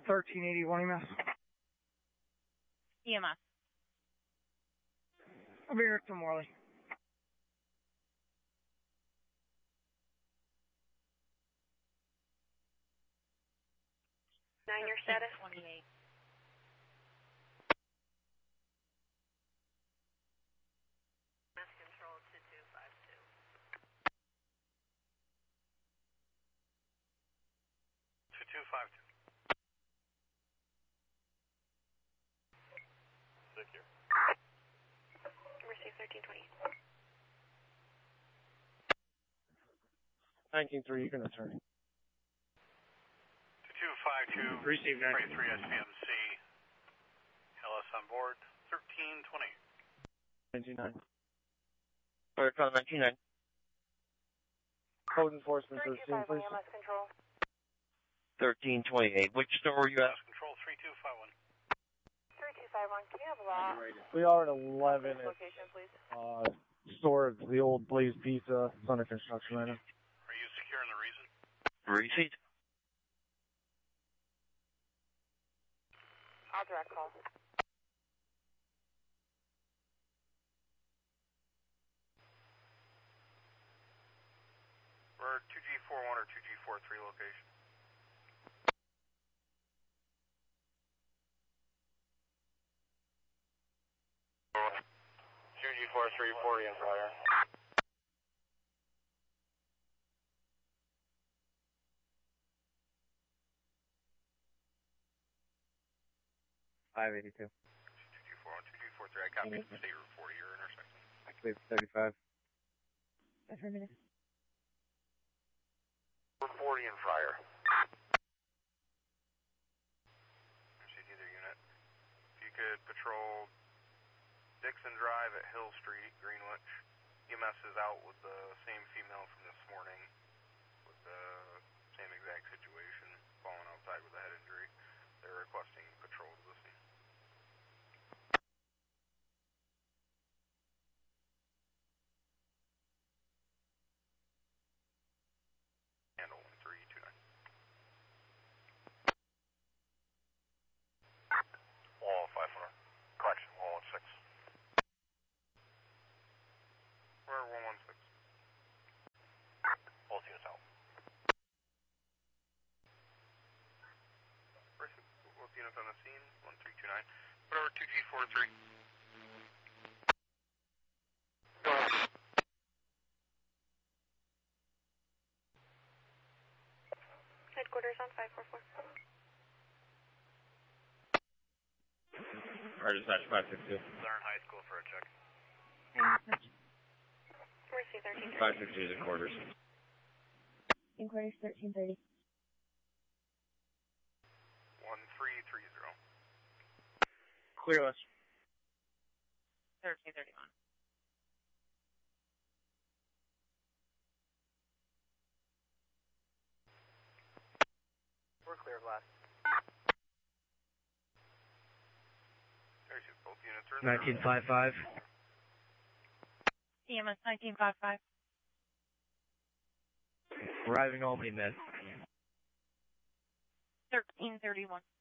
1381 EMS. EMS. I'll be here tomorrow. 9, your status? 28. Mass control 2252. 2252. Secure. Receive 1320. 19-3, you can return. 2252. Receive 3 SPMC. LS on board. 1320. 19-9. Sorry, call 19-9. Code enforcement to the scene, please. 3251 EMS control. 1328. Which store were you at? LS control 3251. 3251, can you have a lot? We are at 11 at Location, please. store, the old Blaze Pizza. It's under construction right now. Are you securing the reason? Receipt. I'll direct call. We're 2G41 or 2G43 location. G43 40 and prior. $582. 2G41, 2G43, I copy from State Route 40, your intersection. Activate 35. Affirmative. 40 and prior. Proceed either unit. If you could patrol Dixon Drive at Hill Street, Greenwich. EMS is out with the same female from this morning with the same exact situation, falling outside with a head injury. They're requesting patrol to the scene. Handle 1329. Wall 54. Correction, wall 16. We're 116. Both units out. Both units on the scene, 1329. Put over 2G43. Headquarters on 544. Or dispatch 562. Learn High School for a check. Receive 1330. 562 is in quarters. In quarters 1330. 1330. Clear us. 1331. We're clear of last. Both units are in 1955. EMS 1955. Arriving Albany, Med. 1331.